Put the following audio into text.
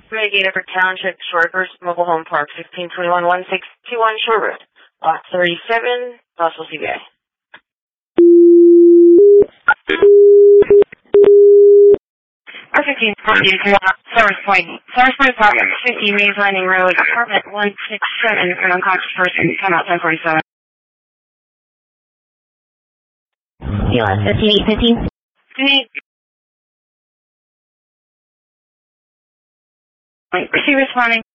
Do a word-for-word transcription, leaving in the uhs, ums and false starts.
Renegade Upper Township, Shortburst, Mobile Home Park, fifteen twenty-one, one six two one Short Road, Lot thirty-seven, Russell, C B A. R fifteen forty, Service Point, Service Point Apartment, fifty Maze Landing Road, Apartment one six seven, for an unconscious person, time out ten forty-seven. You want fifteen eight fifteen? fifteen eight. Wait, is she responding?